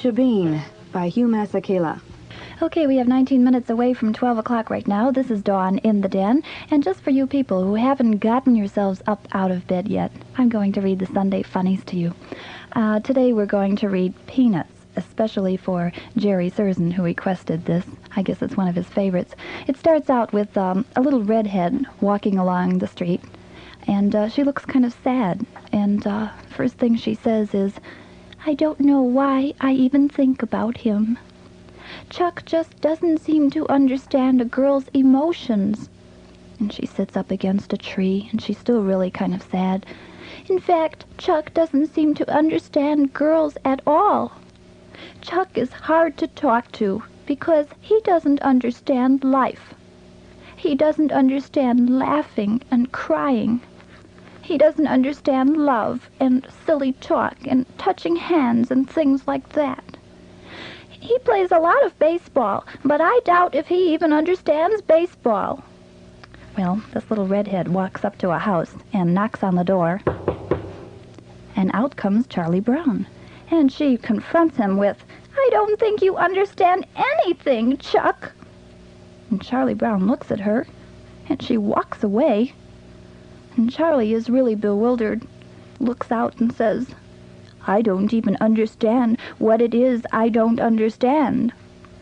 Shabine by Hugh Masekela. Okay, we have 19 minutes away from 12 o'clock right now. This is Dawn in the Den. And just for you people who haven't gotten yourselves up out of bed yet, I'm going to read the Sunday Funnies to you. Today we're going to read Peanuts, especially for Jerry Surzan, who requested this. I guess it's one of his favorites. It starts out with a little redhead walking along the street, and she looks kind of sad. And first thing she says is, "I don't know why I even think about him. Chuck just doesn't seem to understand a girl's emotions." And she sits up against a tree, and she's still really kind of sad. "In fact, Chuck doesn't seem to understand girls at all. Chuck is hard to talk to because he doesn't understand life. He doesn't understand laughing and crying. He doesn't understand love and silly talk and touching hands and things like that. He plays a lot of baseball, but I doubt if he even understands baseball." Well, this little redhead walks up to a house and knocks on the door, and out comes Charlie Brown. And she confronts him with, "I don't think you understand anything, Chuck." And Charlie Brown looks at her, and she walks away. And Charlie is really bewildered, looks out and says, "I don't even understand what it is I don't understand."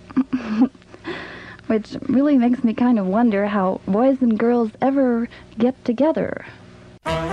Which really makes me kind of wonder how boys and girls ever get together.